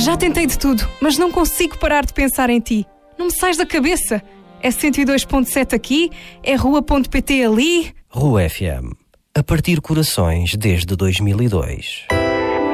Já tentei de tudo, mas não consigo parar de pensar em ti. Não me sais da cabeça. É 102.7 aqui, é rua.pt ali. Rua FM. A partir corações desde 2002.